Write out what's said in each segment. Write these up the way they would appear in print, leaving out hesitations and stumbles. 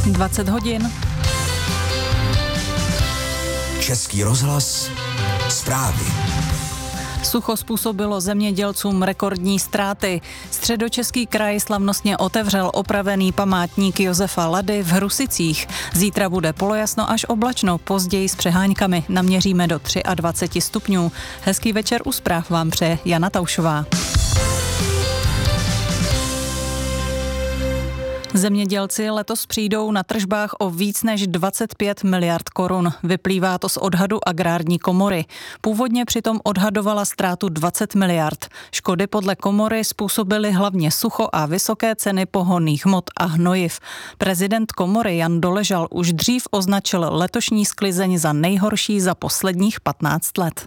20 hodin. Český rozhlas, zprávy. Sucho způsobilo zemědělcům rekordní ztráty. Středočeský kraj slavnostně otevřel opravený památník Josefa Lady v Hrusicích. Zítra bude polojasno až oblačno, později s přeháňkami. Naměříme do 23 stupňů. Hezký večer u zpráv vám přeje Jana Taušová. Zemědělci letos přijdou na tržbách o víc než 25 miliard korun. Vyplývá to z odhadu Agrární komory. Původně přitom odhadovala ztrátu 20 miliard. Škody podle komory způsobily hlavně sucho a vysoké ceny pohonných hmot a hnojiv. Prezident komory Jan Doležal už dřív označil letošní sklizeň za nejhorší za posledních 15 let.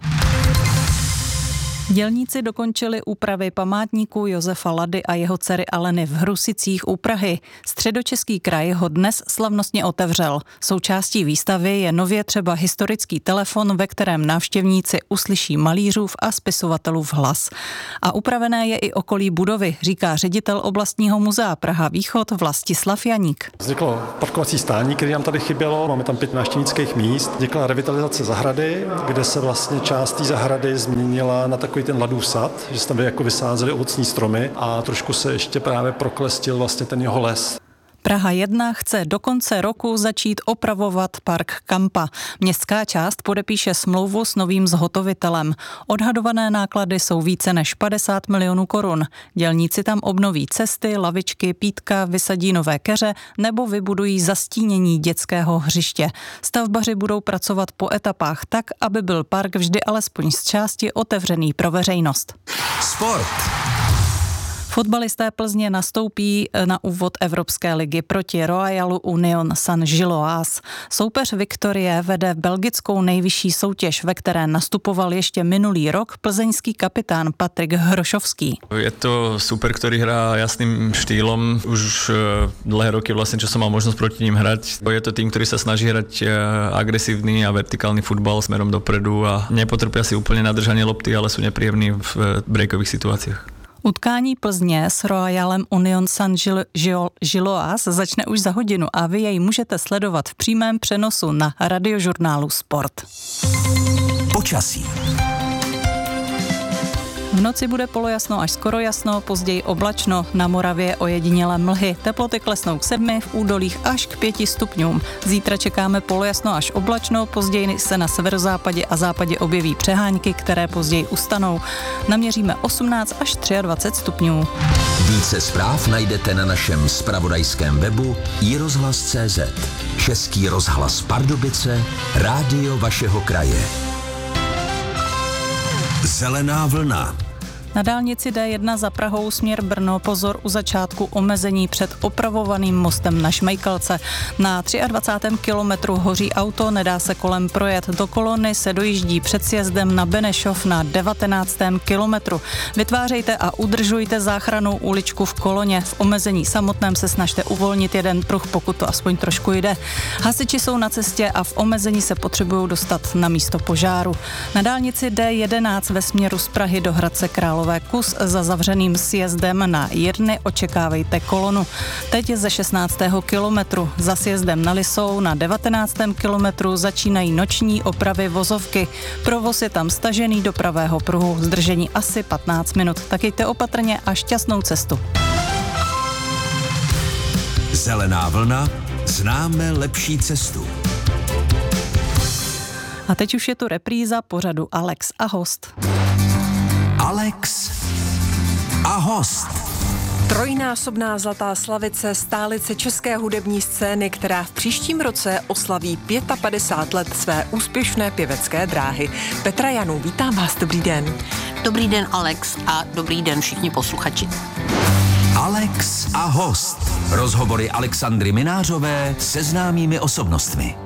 Dělníci dokončili úpravy památníku Josefa Lady a jeho dcery Aleny v Hrusicích u Prahy. Středočeský kraj ho dnes slavnostně otevřel. Součástí výstavy je nově třeba historický telefon, ve kterém návštěvníci uslyší malířův a spisovatelův hlas. A upravené je i okolí budovy, říká ředitel oblastního muzea Praha Východ Vlastislav Janík. Vzniklo parkovací stání, které nám tady chybělo. Máme tam 5 návštěvnických míst. Vznikla revitalizace zahrady, kde se vlastně část té zahrady změnila na takový ten Ladův sad, že se tam jako vysázeli ovocní stromy a trošku se ještě právě proklestil vlastně ten jeho les. Praha 1 chce do konce roku začít opravovat park Kampa. Městská část podepíše smlouvu s novým zhotovitelem. Odhadované náklady jsou více než 50 milionů korun. Dělníci tam obnoví cesty, lavičky, pítka, vysadí nové keře nebo vybudují zastínění dětského hřiště. Stavbaři budou pracovat po etapách tak, aby byl park vždy alespoň z části otevřený pro veřejnost. Sport. Fotbalisté Plzně nastoupí na úvod Evropské ligy proti Royalu Union Saint-Gilloise. Soupeř Viktorie vede belgickou nejvyšší soutěž, ve které nastupoval ještě minulý rok plzeňský kapitán Patrik Hrošovský. Je to super, ktorý hrá jasným štýlom. Už dlhé roky vlastne, čo som mal možnosť proti ním hrať. Je to tým, ktorý sa snaží hrať agresívny a vertikálny futbal smerom dopredu a nepotrpia si úplne na držanie lopty, ale sú nepríjemní v breakových situáciách. Utkání Plzně s Royalem Union Saint-Gilloise začne už za hodinu a vy jej můžete sledovat v přímém přenosu na radiožurnálu Sport. Počasí. V noci bude polojasno až skoro jasno, později oblačno, na Moravě ojedinělé mlhy. Teploty klesnou k 7, v údolích až k 5 stupňům. Zítra čekáme polojasno až oblačno, později se na severozápadě a západě objeví přeháňky, které později ustanou. Naměříme 18 až 23 stupňů. Více zpráv najdete na našem zpravodajském webu iRozhlas.cz. Český rozhlas Pardubice, rádio vašeho kraje. Zelená vlna. Na dálnici D1 za Prahou směr Brno pozor u začátku omezení před opravovaným mostem na Šmejkalce. Na 23. kilometru hoří auto, nedá se kolem projet. Do kolony se dojíždí před sjezdem na Benešov na 19. kilometru. Vytvářejte a udržujte záchrannou uličku v koloně. V omezení samotném se snažte uvolnit jeden pruh, pokud to aspoň trošku jde. Hasiči jsou na cestě a v omezení se potřebují dostat na místo požáru. Na dálnici D11 ve směru z Prahy do Hradce Králové Kus za zavřeným sjezdem na Jirny očekávejte kolonu. Teď ze 16. kilometru za sjezdem na Lisou na 19. kilometru začínají noční opravy vozovky. Provoz je tam stažený do pravého pruhu, zdržení asi 15 minut. Tak jděte opatrně a šťastnou cestu. Zelená vlna, známe lepší cestu. A teď už je tu repríza pořadu Alex a host. Alex a host. Trojnásobná zlatá slavice, stálice české hudební scény, která v příštím roce oslaví 55 let své úspěšné pěvecké dráhy. Petra Janu, vítám vás, dobrý den. Dobrý den, Alex, a dobrý den všichni posluchači. Alex a host. Rozhovory Alexandry Minářové se známými osobnostmi.